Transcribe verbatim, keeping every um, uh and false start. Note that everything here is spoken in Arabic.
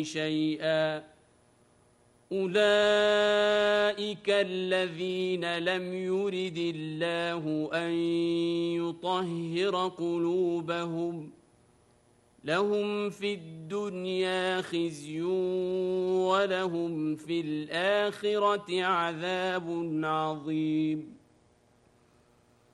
شيئا أولئك الذين لم يرد الله أن يطهر قلوبهم لهم في الدنيا خزي ولهم في الآخرة عذاب عظيم.